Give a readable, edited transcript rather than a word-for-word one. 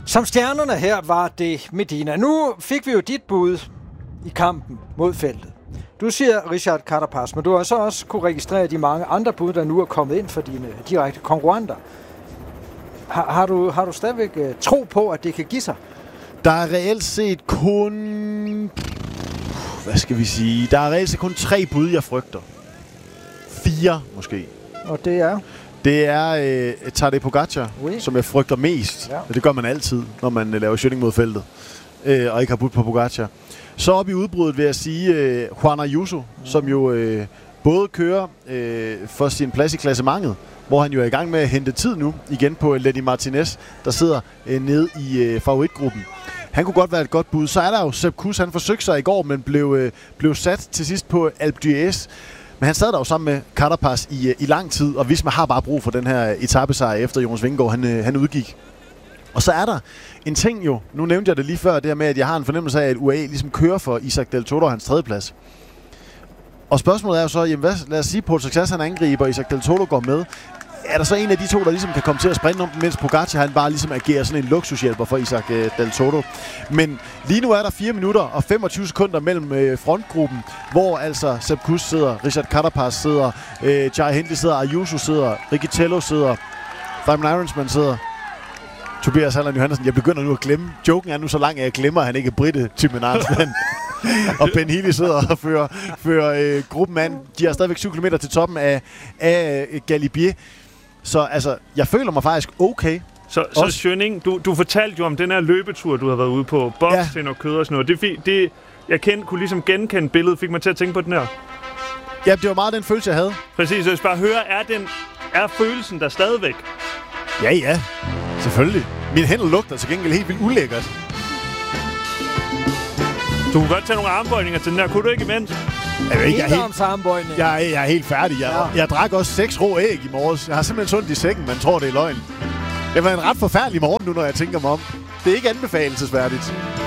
Som stjernerne her var det Medina. Nu fik vi jo dit bud i kampen mod feltet. Du siger Richard Carapaz, men du har så også kunne registrere de mange andre bud, der nu er kommet ind for dine direkte konkurrenter. Har du stadigvæk tro på, at det kan give sig? Der er reelt set kun... Hvad skal vi sige? Der er reelt set kun 3 bud, jeg frygter. 4 måske. Og det er? Det er Tadej Pogačar, som jeg frygter mest. Ja. Det gør man altid, når man laver skytning mod feltet. Og ikke har budt på Pogačar. Så op i udbruddet vil jeg sige Juan Ayuso, som jo både kører for sin plads i klassementet, hvor han jo er i gang med at hente tid nu igen på Lenny Martinez, der sidder nede i favoritgruppen. Han kunne godt være et godt bud. Så er der jo Sepp Kuss, han forsøgte sig i går, men blev sat til sidst på Alpe d'Huez. Men han sad der jo sammen med Carapaz i lang tid, og Visma har bare brug for den her etapesejr efter Jonas Vingegaard han udgik. Og så er der en ting jo, nu nævnte jeg det lige før, det her med, at jeg har en fornemmelse af, at UAE ligesom kører for Isaac Del Toro og hans tredjeplads. Og spørgsmålet er jo så, jamen lad os sige, Paul Success han angriber, Isaac Del Toro går med. Er der så en af de to, der ligesom kan komme til at sprinte om, mens Pogačar han bare ligesom agerer sådan en luksushjælper for Isaac Del Toro. Men lige nu er der 4 minutter og 25 sekunder mellem frontgruppen, hvor altså Sepp Kuss sidder, Richard Carapaz sidder, Jai Hindley sidder, Ayuso sidder, Riccitello sidder, Simon Ironsman sidder, Tobias Halland Johansen. Jeg begynder nu at glemme. Joken er nu så lang, at jeg glemmer, at han ikke er britte, Tim Arnsman. Og Ben Healy sidder og fører gruppen an. De har stadigvæk 7 km til toppen af Galibier. Så altså, jeg føler mig faktisk okay. Så Schöning, du fortalte jo om den her løbetur, du har været ude på. Boxing og kød og sådan noget. Jeg kunne ligesom genkende billedet, fik mig til at tænke på den her. Ja, det var meget den følelse, jeg havde. Præcis, så jeg bare høre, er følelsen der stadigvæk? Ja. Selvfølgelig. Mine hænder lugter til gengæld helt vildt ulækkert. Du kunne godt tage nogle armbøjninger til den her. Kunne du ikke imens? Jeg er helt færdig. Jeg drak også 6 rå æg i morges. Jeg har simpelthen sundt i sækken, man tror, det er løgn. Det var en ret forfærdelig morgen nu, når jeg tænker mig om. Det er ikke anbefalelsesværdigt.